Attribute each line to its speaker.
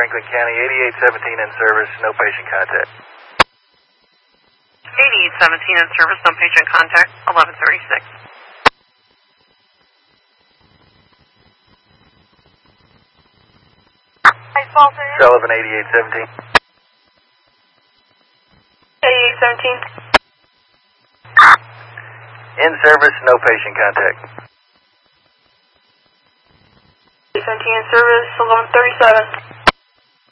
Speaker 1: Franklin County, 8817 in service, no patient contact.
Speaker 2: 8817 in service, no patient contact, 1136.
Speaker 1: Sullivan, 8817.
Speaker 2: 8817.
Speaker 1: In service, no patient contact.
Speaker 2: 8817 in service, 1137.